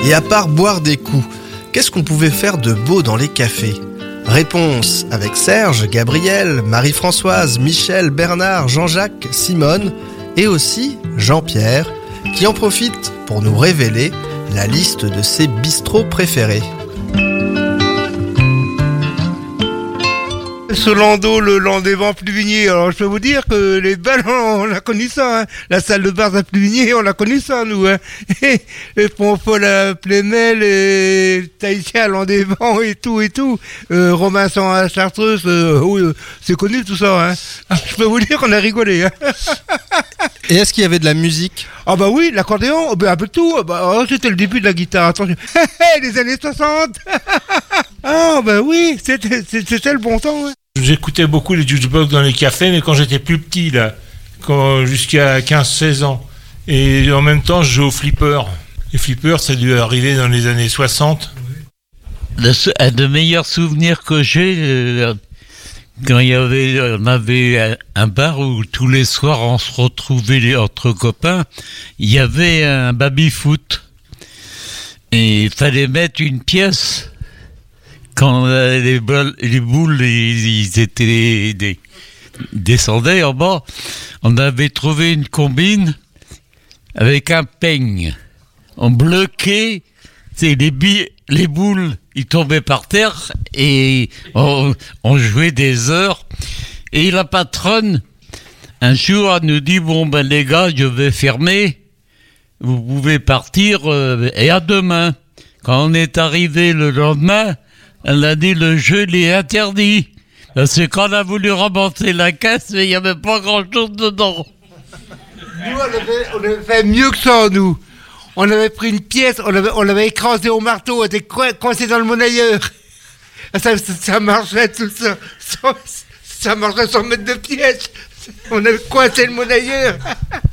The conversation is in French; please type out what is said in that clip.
Et à part boire des coups, qu'est-ce qu'on pouvait faire de beau dans les cafés ? Réponse avec Serge, Gabriel, Marie-Françoise, Michel, Bernard, Jean-Jacques, Simone et aussi Jean-Pierre qui en profite pour nous révéler la liste de ses bistrots préférés. Solando, le Landévent Pluvigné. Alors je peux vous dire que les balles, on a connu ça. Hein. La salle de bar à Pluvigné, on a connu ça nous. Hein. Et les Pont-Paul à Plémel, et Tahitien à Landévent et tout et tout. Robinson à Chartreuse, oui, c'est connu tout ça. Hein. Je peux vous dire qu'on a rigolé. Hein. Et est-ce qu'il y avait de la musique ? Ah bah oui, l'accordéon, un peu de tout. C'était le début de la guitare. Attention, les années 60. Ah bah oui, c'était le bon temps. Hein. J'écoutais beaucoup les jukebox dans les cafés, mais quand j'étais plus petit, là, jusqu'à 15-16 ans. Et en même temps, je jouais au flipper. Les flippers, ça a dû arriver dans les années 60. Un des meilleurs souvenirs que j'ai, quand on avait un bar où tous les soirs on se retrouvait entre copains, il y avait un baby-foot. Et il fallait mettre une pièce. Quand les boules ils étaient descendaient en bas, on avait trouvé une combine avec un peigne. On bloquait, les boules, ils tombaient par terre et on jouait des heures. Et la patronne, un jour, elle nous dit, bon ben les gars, je vais fermer, vous pouvez partir et à demain. Quand on est arrivé le lendemain, elle a dit le jeu il est interdit. Parce que quand on a voulu remonter la caisse, il n'y avait pas grand chose dedans. Nous, on avait fait mieux que ça, nous. On avait pris une pièce, on l'avait écrasé au marteau, on était coincé dans le monnayeur. Ça marchait tout ça. Ça marchait sans mettre de pièce. On avait coincé le monnayeur.